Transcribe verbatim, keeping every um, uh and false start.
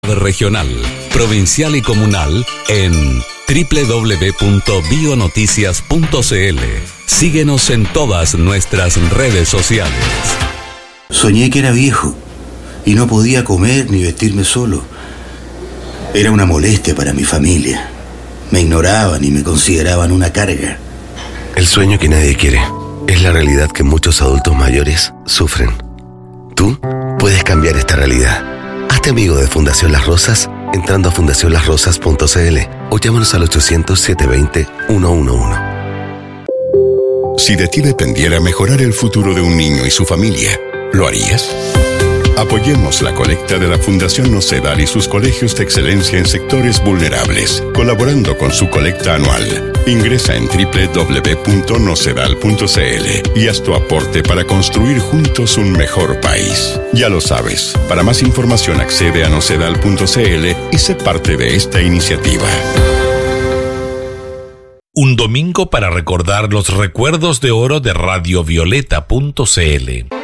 Regional, provincial y comunal en doble u doble u doble u punto bionoticias punto c l. Síguenos en todas nuestras redes sociales. Soñé que era viejo y no podía comer ni vestirme solo. Era una molestia para mi familia. Me ignoraban y me consideraban una carga. El sueño que nadie quiere es la realidad que muchos adultos mayores sufren. Tú puedes cambiar esta realidad. Hazte amigo de Fundación Las Rosas entrando a fundación las rosas punto c l o llámanos al ochocientos, setecientos veinte, ciento once. Si de ti dependiera mejorar el futuro de un niño y su familia, ¿lo harías? Apoyemos la colecta de la Fundación Nocedal y sus colegios de excelencia en sectores vulnerables, colaborando con su colecta anual. Ingresa en doble u doble u doble u punto nocedal punto c l y haz tu aporte para construir juntos un mejor país. Ya lo sabes, para más información accede a nocedal punto c l y sé parte de esta iniciativa. Un domingo para recordar los recuerdos de oro de radio violeta punto c l.